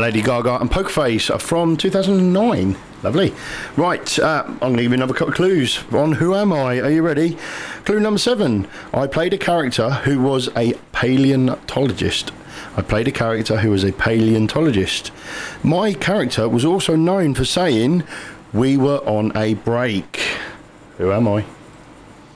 Lady Gaga and Poker Face from 2009. Lovely. Right, I'm going to give you another couple of clues on Who Am I? Are you ready? Clue number 7. I played a character who was a paleontologist. My character was also known for saying, "We were on a break." Who am I?